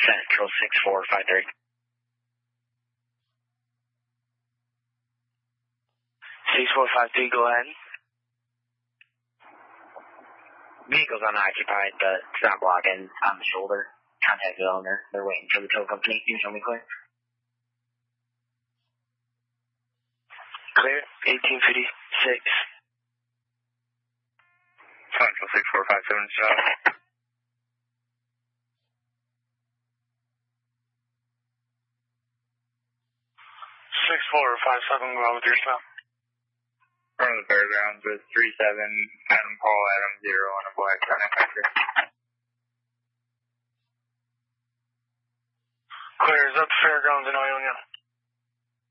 Central 6453. 6453, go ahead. Vehicle's unoccupied, but it's not blocking on the shoulder. Contact the owner. They're waiting for the tow company. Can you show me clear? Clear, 1856. Central 6457, stop. 6457, go out with your stop. From the fairgrounds with 37 Adam Paul Adam 0 on a black Sonic Hunter. Clear, is that the fairgrounds in Ionia?